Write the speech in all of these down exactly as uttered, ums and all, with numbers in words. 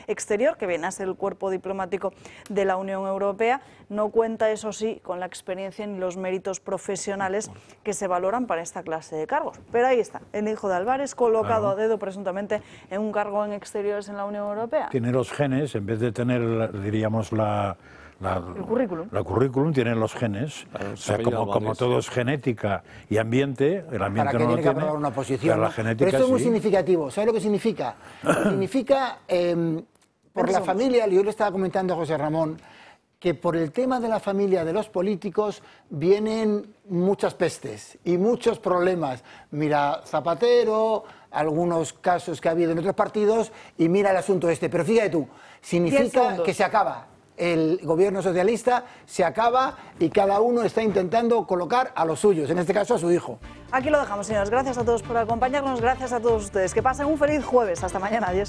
Exterior, que viene a ser el cuerpo diplomático de la Unión Europea. No cuenta, eso sí, con la experiencia ni los méritos profesionales que se valoran para esta clase de cargos. Pero ahí está, el hijo de Álvarez, colocado claro. a dedo presuntamente en un cargo en Exteriores en la Unión Europea. Tiene los genes, en vez de tener, diríamos, la... La, el currículum. La currículum tiene los genes, claro, o sea, como, como todo es genética y ambiente, el ambiente ¿Para no tiene lo que tiene, una posición, pero ¿no? la genética Pero esto es muy sí. significativo, ¿sabes lo que significa? Significa, eh, por la familia, yo le estaba comentando a José Ramón, que por el tema de la familia de los políticos vienen muchas pestes y muchos problemas. Mira Zapatero, algunos casos que ha habido en otros partidos y mira el asunto este. Pero fíjate tú, significa que se acaba. El gobierno socialista se acaba y cada uno está intentando colocar a los suyos, en este caso a su hijo. Aquí lo dejamos, señores. Gracias a todos por acompañarnos, gracias a todos ustedes. Que pasen un feliz jueves. Hasta mañana. Adiós.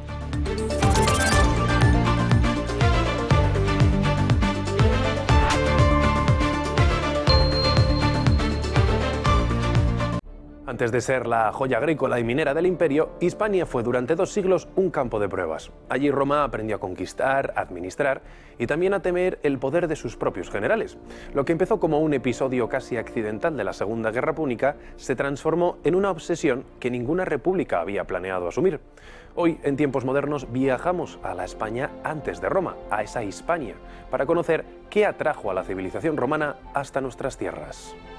Antes de ser la joya agrícola y minera del imperio, Hispania fue durante dos siglos un campo de pruebas. Allí Roma aprendió a conquistar, a administrar y también a temer el poder de sus propios generales. Lo que empezó como un episodio casi accidental de la Segunda Guerra Púnica se transformó en una obsesión que ninguna república había planeado asumir. Hoy, en tiempos modernos, viajamos a la España antes de Roma, a esa Hispania, para conocer qué atrajo a la civilización romana hasta nuestras tierras.